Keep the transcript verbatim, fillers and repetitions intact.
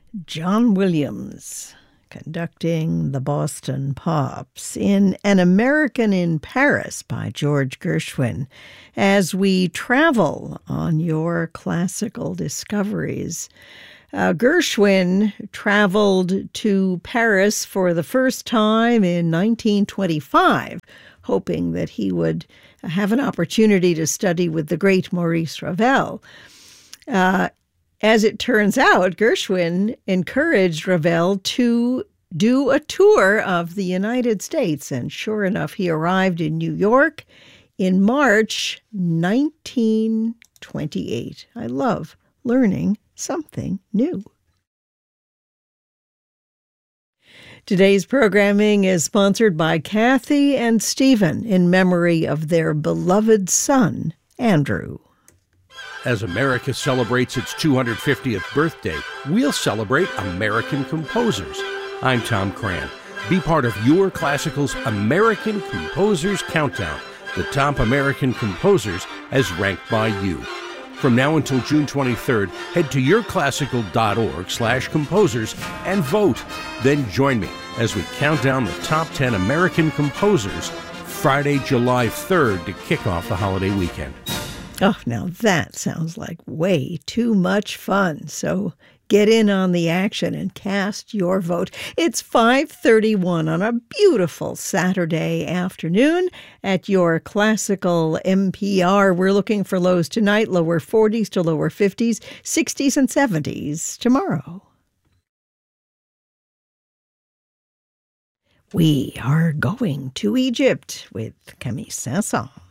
John Williams conducting the Boston Pops in An American in Paris by George Gershwin as we travel on your classical discoveries. Uh, Gershwin traveled to Paris for the first time in nineteen twenty-five, hoping that he would have an opportunity to study with the great Maurice Ravel. Uh, As it turns out, Gershwin encouraged Ravel to do a tour of the United States, and sure enough, he arrived in New York in March nineteen twenty-eight. I love learning something new. Today's programming is sponsored by Kathy and Stephen in memory of their beloved son, Andrew. As America celebrates its two hundred fiftieth birthday, we'll celebrate American composers. I'm Tom Cran. Be part of Your Classical's American Composers Countdown, the top American composers as ranked by you. From now until June twenty-third, head to yourclassical.org slash composers and vote. Then join me as we count down the top ten American composers Friday, July third to kick off the holiday weekend. Oh, now that sounds like way too much fun. So get in on the action and cast your vote. It's five thirty-one on a beautiful Saturday afternoon at your classical M P R. We're looking for lows tonight, lower forties to lower fifties, sixties and seventies tomorrow. We are going to Egypt with Camille Saint-Saëns.